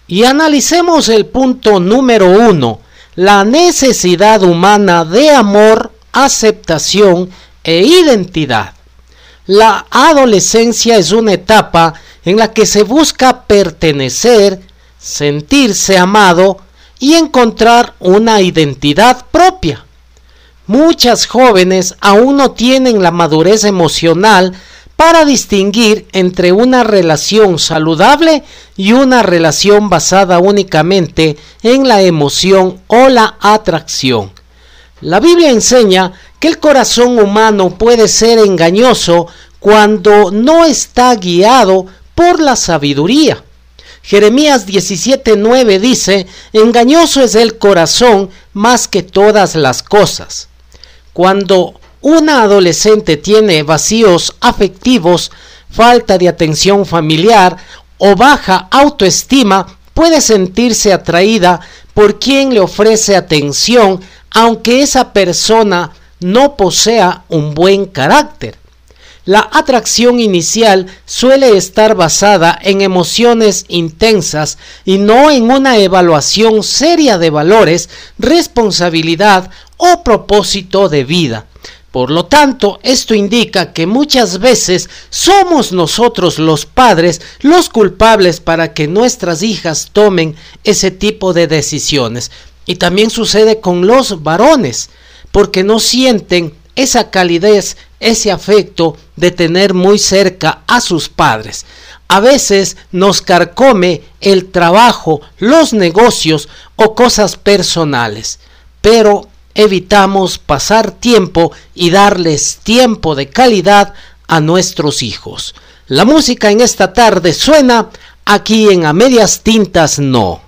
Y analicemos el punto número 1, la necesidad humana de amor, aceptación e identidad. La adolescencia es una etapa en la que se busca pertenecer, sentirse amado y encontrar una identidad propia. Muchas jóvenes aún no tienen la madurez emocional para distinguir entre una relación saludable y una relación basada únicamente en la emoción o la atracción. La Biblia enseña que el corazón humano puede ser engañoso cuando no está guiado por la sabiduría. Jeremías 17:9 dice: engañoso es el corazón más que todas las cosas. Cuando una adolescente tiene vacíos afectivos, falta de atención familiar o baja autoestima, puede sentirse atraída por quien le ofrece atención, aunque esa persona no posea un buen carácter. La atracción inicial suele estar basada en emociones intensas y no en una evaluación seria de valores, responsabilidad o propósito de vida. Por lo tanto, esto indica que muchas veces somos nosotros los padres los culpables para que nuestras hijas tomen ese tipo de decisiones. Y también sucede con los varones, porque no sienten esa calidez, ese afecto de tener muy cerca a sus padres. A veces nos carcome el trabajo, los negocios o cosas personales, pero evitamos pasar tiempo y darles tiempo de calidad a nuestros hijos. La música en esta tarde suena aquí en A Medias Tintas No.